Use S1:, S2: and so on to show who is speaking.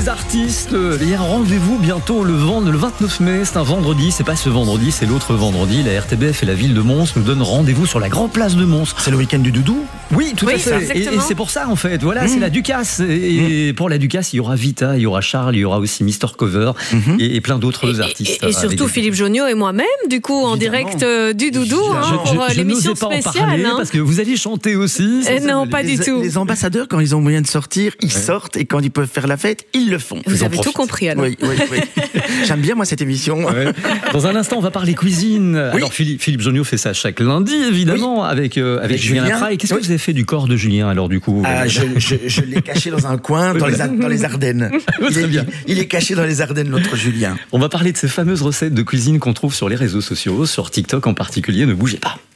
S1: les artistes. Il y a un rendez-vous bientôt le 29 mai. C'est un vendredi. C'est pas ce vendredi, c'est l'autre vendredi. La RTBF et la ville de Mons nous donnent rendez-vous sur la grande place de Mons.
S2: C'est le week-end du doudou ?
S1: Oui, tout à fait. Et c'est pour ça, en fait. Voilà, c'est la Ducasse. Et pour la Ducasse, il y aura Vita, il y aura Charles, il y aura aussi Mister Cover et plein d'autres artistes.
S3: Et surtout Philippe Jonio et moi-même, du coup, en direct du doudou, pour l'émission spéciale.
S1: Je n'osais pas en parler parce que vous allez chanter aussi.
S3: Non, pas du tout.
S2: Les ambassadeurs, quand ils ont moyen de sortir, ils sortent, et quand ils peuvent faire la fête, ils le font.
S3: Vous avez tout compris, alors.
S2: Oui. J'aime bien, moi, cette émission.
S1: Ouais. Dans un instant, on va parler cuisine. Oui. Alors, Philippe Jonio fait ça chaque lundi, évidemment, avec Julien Lepra. Et qu'est-ce que vous avez fait du corps de Julien, alors, du coup?
S2: Je l'ai caché dans un coin, dans les Ardennes. Il est caché dans les Ardennes, notre Julien.
S1: On va parler de ces fameuses recettes de cuisine qu'on trouve sur les réseaux sociaux, sur TikTok en particulier. Ne bougez pas.